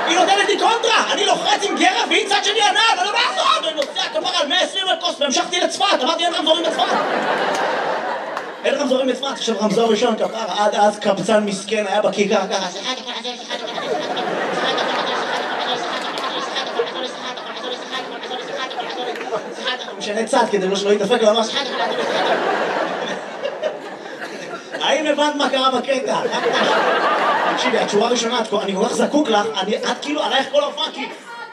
היא נותנת לי קונטרה, אני לוחץ עם גרה והיא צד שלי ענד, אני לא בעזור, אני נוסע כפר על 120 כוס והמשכתי לצפת, אמרתי אין רמזורים בצפת. אין רמזורים בצפת, עכשיו רמזור ראשון כפר, עד אז קבצן מסכן היה בכיכר ככה. משנה צד כדי שלא יתדפק לו ממש. האם הבנת מה קרה בקטע? תקשיבי, התשורה הראשונה, אני כל כך זקוק לך, את כאילו עלייך כל ההופעה כי...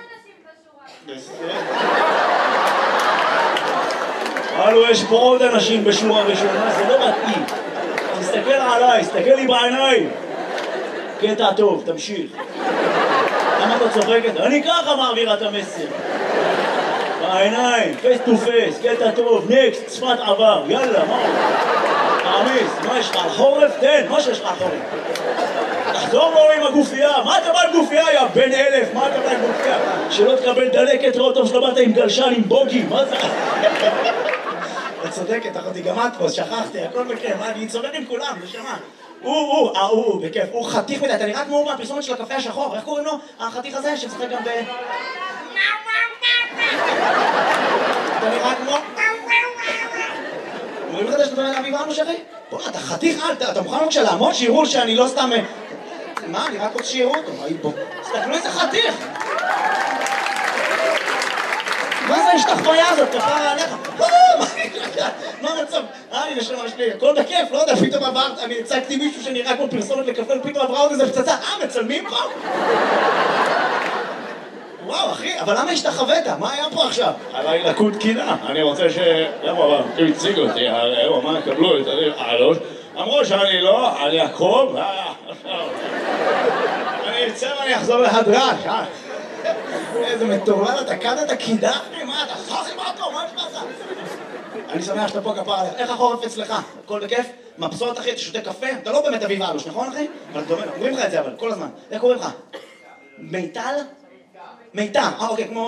הלו, יש פה עוד אנשים בשורה ראשונה, זה לא מתאים. תסתכל עליי, תסתכל לי בעיניים. קטע טוב, תמשיך. למה אתה צוחקת? אני ככה מעבירה את המסר. בעיניים, פייס טו פייס, קטע טוב, נקסט, צפת עבר, יאללה, מה? תעמיס, מה יש לך? על חורף? תן, מה שיש לך על חורף? תחזור לו עם הגופייה, מה אתה בא עם גופייה, יא בן 1000, מה אתה בא עם גופייה? שלא תקבל דלקת ראות טוב שלא באת עם גלשן, עם בוגי, מה זה? את צודקת, אחותי, גם את פה, שכחתי, הכל בכיף, אני צודק עם כולם, נשמה. הוא, בכיף, הוא חתיך מדי, אתה נראה כמו מהפרסומת של הקפה השחור, איך קוראים לו? החתיך הזה שצחק גם ב... אתה נראה כמו... אומרים לך שאתה דומה לאביב אנו שרי? בוא, אתה חתיך, אתה מוכן בבקשה לעמוד שיראו שאני לא סתם... מה, אני רק רוצה שיראו אותו, בוא. תסתכלו איזה חתיך! מה זה השתחוויה הזאת? כפרה עליך? מה המצב? אני נשמה שלי, הכל בכיף, לא יודע, פתאום עברת, אני הצגתי מישהו שנראה כמו פרסומת לקפה, פתאום עברה עוד איזה פצצה, מצלמים פה? וואו, אחי, אבל למה השתחווית? מה היה פה עכשיו? עליי לקוד קינה, אני רוצה ש... למה, אבל הוא הציג אותי, הוא אמר, קבלו את העלות, אמרו שאני לא, על יעקב, אני אצא ואני אחזור להדרש, איזה מטורלל, אתה כאן את הקידה? מה, אתה סחי מה אותו? מה יש לך? אני שמח שאתה פה כפר עליך. איך החורף אצלך? הכל בכיף? מבסוט אחי, אתה שותה קפה? אתה לא באמת אביב אלוש, נכון אחי? אבל אתה אומר, אומרים לך את זה אבל, כל הזמן. איך קוראים לך? מיטל? מיטל, אוקיי, כמו...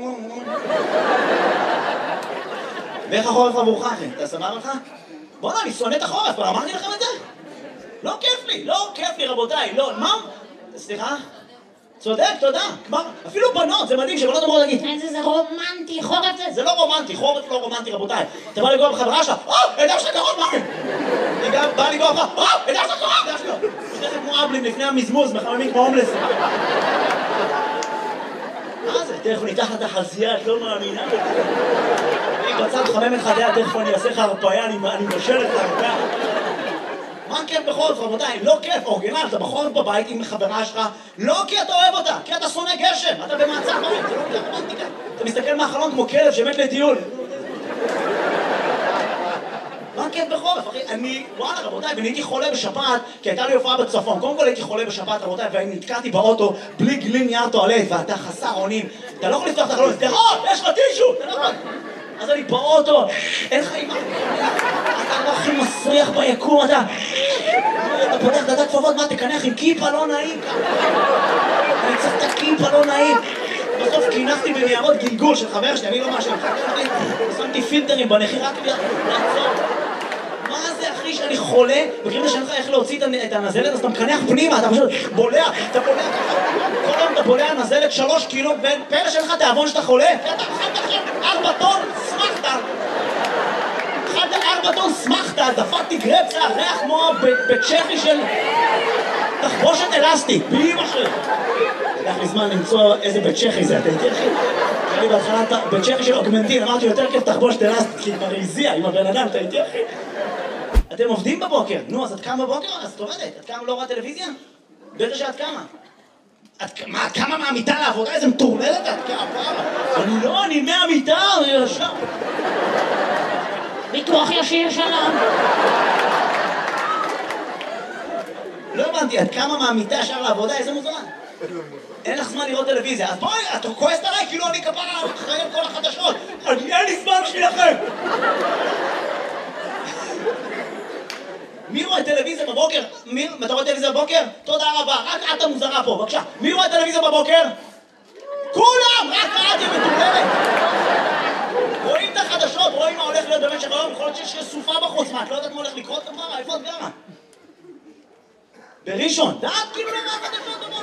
ואיך החורף עבורך אחי? אתה סבבה לך? בוא'נה, אני שונא את החורף, אבל אמרתי לכם את זה? לא כיף לי רבותיי, לא, מה? סליחה? צודק, תודה. כבר, אפילו בנות, זה מדהים שבנות אמרו להגיד איזה רומנטי, חורף זה. זה לא רומנטי, חורף לא רומנטי רבותיי. אתה בא לגוע בחברה שלך, הידע שלך קרוב, מה? אני גם בא לגוע בך, הידע שלך קרוב, הידע שלך. תכף כמו אבלים לפני המזמוז, מחממים כמו הומלס. מה זה? תכף ניתח את החזייה, את לא מאמינה. אני בצד חמם את חדיה, תכף אני אעשה לך הרפאיה, אני משל את הרפאיה. מה כיף בחורף, רבותיי? לא כיף, אורגינל, אתה בחורף בבית עם חברה שלך, לא כי אתה אוהב אותה, כי אתה שונא גשם, אתה במעצר בית, זה לא רומנטיקה. אתה מסתכל מהחלון כמו כלב שמת לטיול. מה כיף בחורף, אחי? וואלה, רבותיי, ואני הייתי חולה בשפעת, כי הייתה לי הופעה בצפון. קודם כל הייתי חולה בשפעת, רבותיי, ואני נתקעתי באוטו בלי גלין נייר טואלט, ואתה חסר אונים. אתה לא יכול לפתוח את החלון, יש לך טישו, אתה לא יכול. אז אני באוטו, אין לך אימא. אתה לא הכי מסריח ביקום, אתה פותח דעת כפפות, מה תקנח עם כיפה לא נעים? אני צריך את הכיפה לא נעים. בסוף כינחתי בניירות גלגול של חבר שלי, אני לא משהו. שמתי פילטרים בנחי רק לעצור. מה זה אחי שאני חולה? בקריב שאין לך איך להוציא את הנזלת, אז אתה מקנח פנימה, אתה פשוט בולע, אתה בולע ככה. כל היום אתה בולע נזלת 3 קילו, ופלא שאין לך תיאבון שאתה חולה? אתה אכלת עכשיו 4 טון, סמכת. אכלת 4 טון, סמכת, דפקתי גרפסה, ריח כמו בצ'כי של תחבושת אלסטית, באמא שלי. לקח לי זמן למצוא איזה בצ'כי זה, אתה איתי אחי? אני בהתחלה בצ'כי של אוגמנטין, אמרתי יותר כיף תחבושת אלסטית, כי היא כבר הזיעה עם הבן אדם, אתה איתי אחי? אתם עובדים בבוקר, נו, אז את קמה בבוקר? אז את עובדת, את קמה לא רואה טלוויזיה? בטח שאת קמה. מה, את קמה מהמיטה לעבודה? איזה מטורללת את קמה? אני מהמיטה, אני ישר. ביטוח ישיר שלם. לא הבנתי, את קמה מהמיטה ישר לעבודה? איזה מוזמן? אין לך זמן לראות טלוויזיה, אז בואי, את כועסת עליי כאילו אני כפרה אחרי כל החדשות. אין לי זמן בשבילכם. מי רואה טלוויזיה בבוקר? אתה רואה טלוויזיה בבוקר? תודה רבה, רק את המוזרה פה, בבקשה. מי רואה טלוויזיה בבוקר? כולם! רק את היא מטורללת! רואים את החדשות, רואים מה הולך להיות במשך היום, יכול להיות שיש סופה בחוץ, מה, את לא יודעת מה הולך לקרות כפרה? איפה את גרה? בראשון, דעת כאילו למה החדשות בבוקר?